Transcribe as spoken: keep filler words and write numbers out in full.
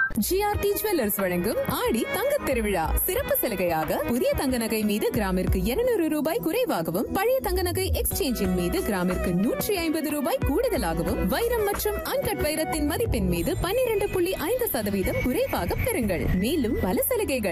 GRT jewellers வழங்கும் ஆடி தங்கத் திருவிழா சிறப்பு சலுகையாக புதிய தங்க நகை மீது கிராமிற்கு இருநூறு ரூபாய் குறைவாகவும் பழைய தங்க நகை எக்ஸ்சேஞ்சின் மீது கிராமிற்கு நூற்றி ஐம்பது ரூபாய் கூடுதலாகவும் வைரம் மற்றும் அன்கட் வைரத்தின் மதிப்பின் மீது பன்னிரண்டு புள்ளி ஐந்து சதவீதம் குறைவாக பெறுங்கள். மேலும் பல சலுகைகள்